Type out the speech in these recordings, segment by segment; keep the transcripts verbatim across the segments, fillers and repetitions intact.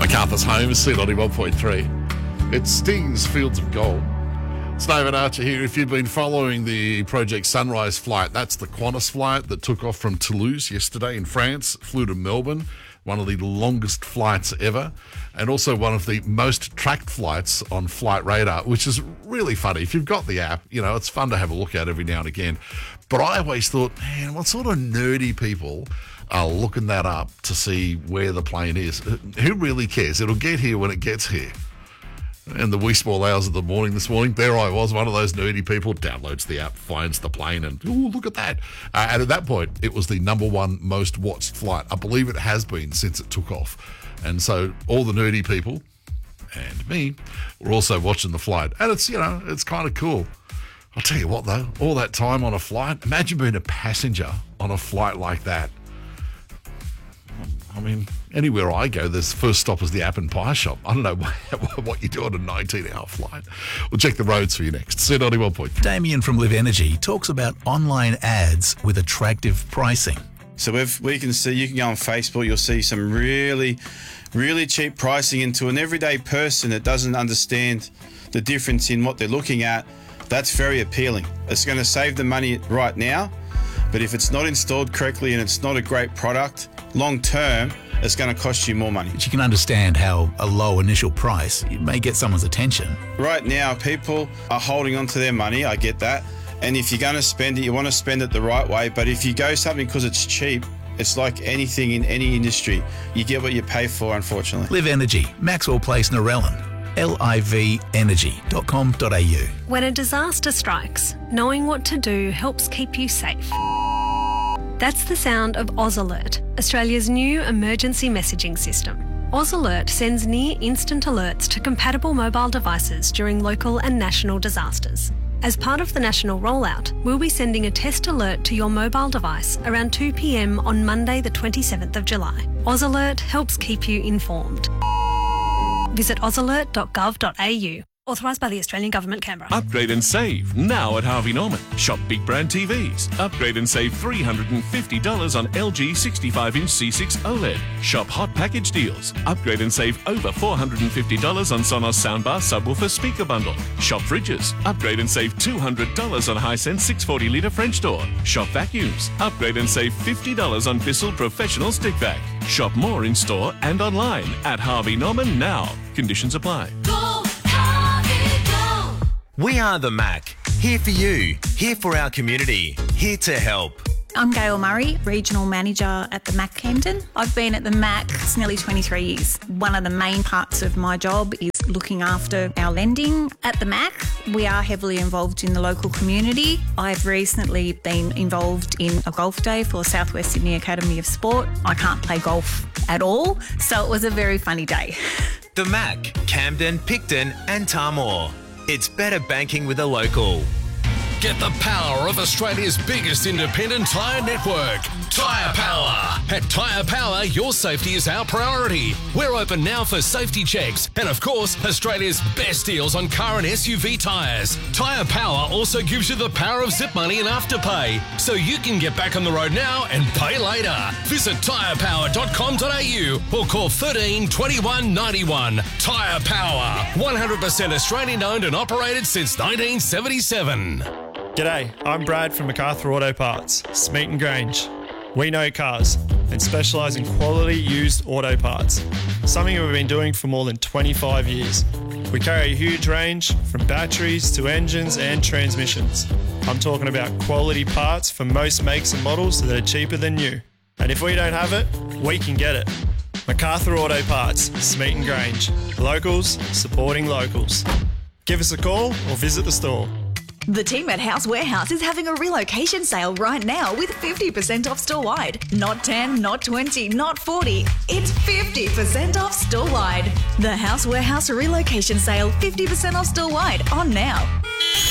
MacArthur's home, C ninety-one point three. It stings fields of gold. It's David Archer here. If you've been following the Project Sunrise flight, that's the Qantas flight that took off from Toulouse yesterday in France, flew to Melbourne, one of the longest flights ever, and also one of the most tracked flights on Flight Radar, which is really funny. If you've got the app, you know, it's fun to have a look at every now and again. But I always thought, man, what sort of nerdy people are looking that up to see where the plane is? Who really cares? It'll get here when it gets here. In the wee small hours of the morning this morning, there I was, one of those nerdy people, downloads the app, finds the plane, and, ooh, look at that. Uh, and at that point, it was the number one most watched flight. I believe it has been since it took off. And so all the nerdy people, and me, were also watching the flight. And it's, you know, it's kind of cool. I'll tell you what, though, all that time on a flight, imagine being a passenger on a flight like that. I mean, anywhere I go, the first stop is the apple and pie shop. I don't know what you do on a nineteen-hour flight. We'll check the roads for you next. C ninety-one point three. Damien from Live Energy talks about online ads with attractive pricing. So if we can see, you can go on Facebook, you'll see some really, really cheap pricing. And to an everyday person that doesn't understand the difference in what they're looking at, that's very appealing. It's going to save them money right now, but if it's not installed correctly and it's not a great product, long term, it's going to cost you more money. But you can understand how a low initial price it may get someone's attention. Right now, people are holding on to their money. I get that. And if you're going to spend it, you want to spend it the right way. But if you go something because it's cheap, it's like anything in any industry. You get what you pay for, unfortunately. Live Energy, Maxwell Place, Narellan. L I V energy dot com dot a u. When a disaster strikes, knowing what to do helps keep you safe. That's the sound of Oz Alert, Australia's new emergency messaging system. Oz Alert sends near-instant alerts to compatible mobile devices during local and national disasters. As part of the national rollout, we'll be sending a test alert to your mobile device around two p.m. on Monday the twenty-seventh of July. Oz Alert helps keep you informed. Visit oz alert dot gov dot a u. Authorised by the Australian Government, Canberra. Upgrade and save now at Harvey Norman. Shop big brand T Vs. Upgrade and save three hundred fifty dollars on L G sixty-five inch C six OLED. Shop hot package deals. Upgrade and save over four hundred fifty dollars on Sonos soundbar subwoofer speaker bundle. Shop fridges. Upgrade and save two hundred dollars on Hisense six hundred forty litre French door. Shop vacuums. Upgrade and save fifty dollars on Bissell Professional Stick Vac. Shop more in store and online at Harvey Norman now. Conditions apply. Go, Harvey, go. We are the Mac. Here for you. Here for our community. Here to help. I'm Gail Murray, Regional Manager at the Mac Camden. I've been at the Mac for nearly twenty-three years. One of the main parts of my job is looking after our lending. At the Mac, we are heavily involved in the local community. I've recently been involved in a golf day for South West Sydney Academy of Sport. I can't play golf at all, so it was a very funny day. The Mac, Camden, Picton and Tamor. It's better banking with a local. Get the power of Australia's biggest independent tyre network, Tyre Power. At Tyre Power, your safety is our priority. We're open now for safety checks and, of course, Australia's best deals on car and S U V tyres. Tyre Power also gives you the power of zip money and afterpay, so you can get back on the road now and pay later. Visit tyre power dot com dot a u or call thirteen twenty-one ninety-one. Tyre Power, one hundred percent Australian owned and operated since nineteen seventy-seven. G'day, I'm Brad from MacArthur Auto Parts, Smeaton Grange. We know cars and specialise in quality used auto parts, something we've been doing for more than twenty-five years. We carry a huge range from batteries to engines and transmissions. I'm talking about quality parts for most makes and models that are cheaper than new. And if we don't have it, we can get it. MacArthur Auto Parts, Smeaton Grange. Locals supporting locals. Give us a call or visit the store. The team at House Warehouse is having a relocation sale right now with fifty percent off store-wide. Not ten, not twenty, not forty. It's fifty percent off store-wide. The House Warehouse relocation sale, fifty percent off store-wide, on now.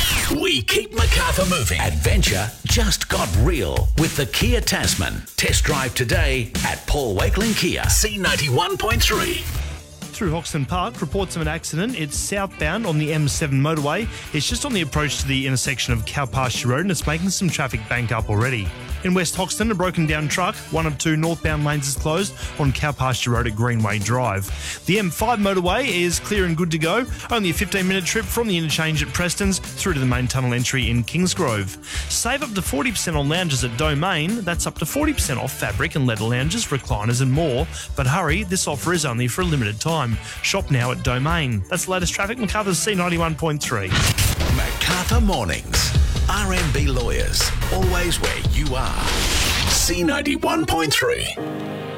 We keep MacArthur moving. Adventure just got real with the Kia Tasman. Test drive today at Paul Wakeling Kia. C ninety-one point three. through Hoxton Park reports of an accident. It's southbound on the M seven motorway. It's just on the approach to the intersection of Cow Pasture Road and it's making some traffic bank up already. In West Hoxton, a broken down truck, one of two northbound lanes is closed on Cow Pasture Road at Greenway Drive. The M five motorway is clear and good to go. Only a fifteen minute trip from the interchange at Preston's through to the main tunnel entry in Kingsgrove. Save up to forty percent on lounges at Domain. That's up to forty percent off fabric and leather lounges, recliners and more. But hurry, this offer is only for a limited time. Shop now at Domain. That's the latest traffic. Macarthur's C ninety-one point three. Macarthur Mornings. R M B Lawyers. Always where you are. C ninety-one point three.